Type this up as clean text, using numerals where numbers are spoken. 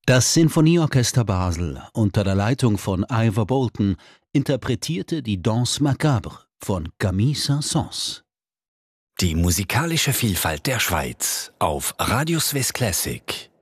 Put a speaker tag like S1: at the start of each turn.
S1: Das Sinfonieorchester Basel unter der Leitung von Ivor Bolton interpretierte die Danse macabre von Camille Saint-Saëns.
S2: Die musikalische Vielfalt der Schweiz auf Radio Swiss Classic.